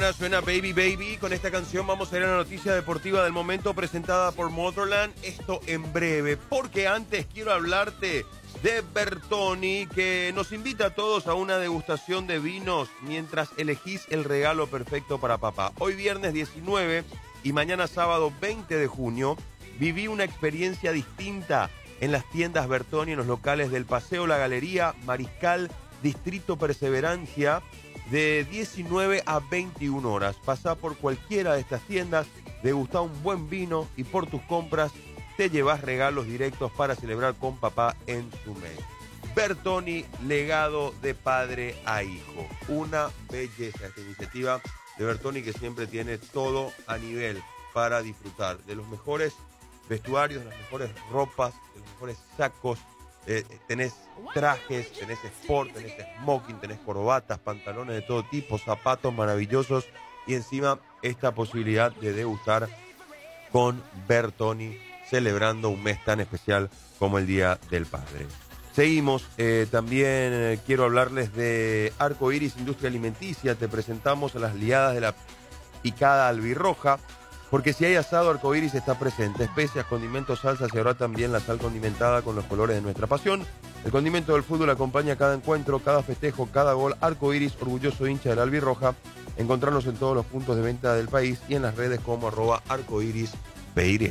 suena Baby Baby. Con esta canción vamos a ir a la noticia deportiva del momento presentada por Motorland. Esto en breve, porque antes quiero hablarte de Bertoni, que nos invita a todos a una degustación de vinos mientras elegís el regalo perfecto para papá. Hoy viernes 19 y mañana sábado 20 de junio viví una experiencia distinta en las tiendas Bertoni, en los locales del Paseo La Galería, Mariscal, Distrito Perseverancia, de 19 a 21 horas. Pasá por cualquiera de estas tiendas, degustá un buen vino y por tus compras te llevas regalos directos para celebrar con papá en su mes. Bertoni, legado de padre a hijo. Una belleza esta iniciativa de Bertoni, que siempre tiene todo a nivel para disfrutar de los mejores vestuarios, de las mejores ropas, de los mejores sacos. Tenés trajes, tenés sport, tenés smoking, tenés corbatas, pantalones de todo tipo, zapatos maravillosos y encima esta posibilidad de degustar con Bertoni, celebrando un mes tan especial como el Día del Padre. Seguimos, también quiero hablarles de Arco Iris Industria Alimenticia. Te presentamos a las liadas de la picada albirroja, porque si hay asado, Arco Iris está presente. Especias, condimentos, salsas y ahora también la sal condimentada con los colores de nuestra pasión. El condimento del fútbol acompaña cada encuentro, cada festejo, cada gol. Arco Iris, orgulloso hincha de la albirroja. Encontrarnos en todos los puntos de venta del país y en las redes como @arcoirispy.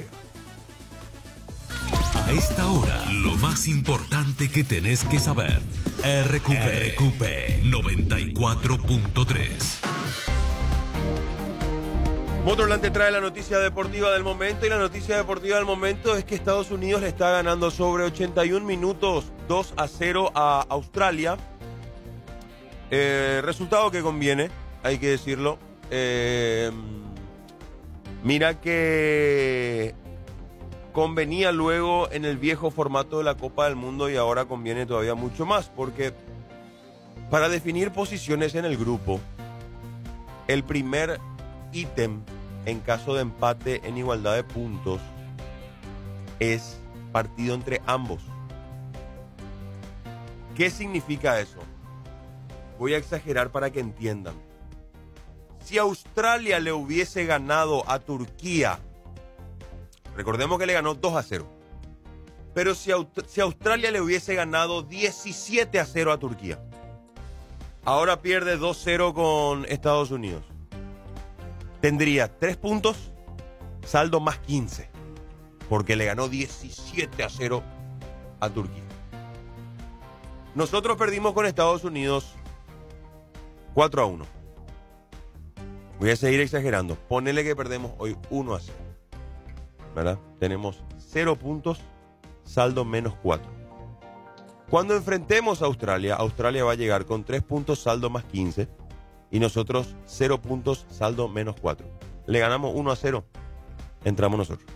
A esta hora, lo más importante que tenés que saber. RQP 94.3. Motorland te trae la noticia deportiva del momento, y la noticia deportiva del momento es que Estados Unidos le está ganando sobre 81 minutos 2-0 a Australia. Resultado que conviene, hay que decirlo. Mira que convenía luego en el viejo formato de la Copa del Mundo y ahora conviene todavía mucho más, porque para definir posiciones en el grupo, el primer ítem en caso de empate en igualdad de puntos es partido entre ambos. ¿Qué significa eso? Voy a exagerar para que entiendan. Si Australia le hubiese ganado a Turquía, recordemos que le ganó 2-0, pero si Australia le hubiese ganado 17-0 a Turquía, ahora pierde 2-0 con Estados Unidos, tendría 3 puntos, saldo más 15, porque le ganó 17-0 a Turquía. Nosotros perdimos con Estados Unidos 4-1. Voy a seguir exagerando. Ponele que perdemos hoy 1-0. ¿Verdad? Tenemos 0 puntos, saldo menos 4. Cuando enfrentemos a Australia, Australia va a llegar con 3 puntos, saldo más 15. Y nosotros 0 puntos, saldo menos 4. Le ganamos 1-0. Entramos nosotros.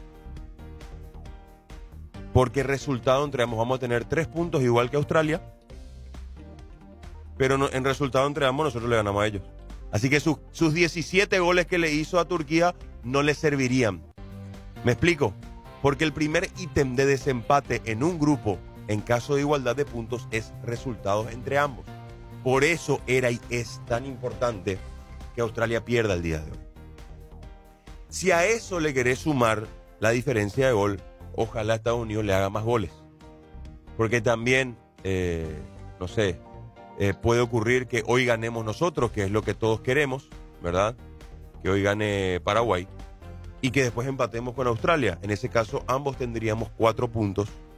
Porque resultado entre ambos vamos a tener 3 puntos igual que Australia. Pero no, en resultado entre ambos nosotros le ganamos a ellos. Así que sus 17 goles que le hizo a Turquía no le servirían. ¿Me explico? Porque el primer ítem de desempate en un grupo, en caso de igualdad de puntos, es resultados entre ambos. Por eso era y es tan importante que Australia pierda el día de hoy. Si a eso le querés sumar la diferencia de gol, ojalá Estados Unidos le haga más goles. Porque también, puede ocurrir que hoy ganemos nosotros, que es lo que todos queremos, ¿verdad? Que hoy gane Paraguay y que después empatemos con Australia. En ese caso, ambos tendríamos 4 puntos